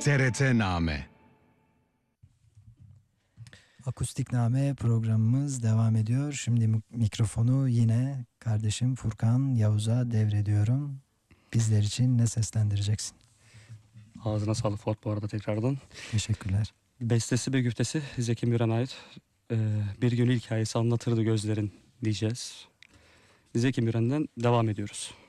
TRT-Name. Akustikname programımız devam ediyor. Şimdi mikrofonu yine kardeşim Furkan Yavuz'a devrediyorum. Bizler için ne seslendireceksin? Ağzına sağlık Ford bu arada tekrardan. Teşekkürler. Bestesi ve güftesi Zeki Müren'e ait. Bir gün hikayesi anlatırdı gözlerin diyeceğiz. Zeki Müren'den devam ediyoruz.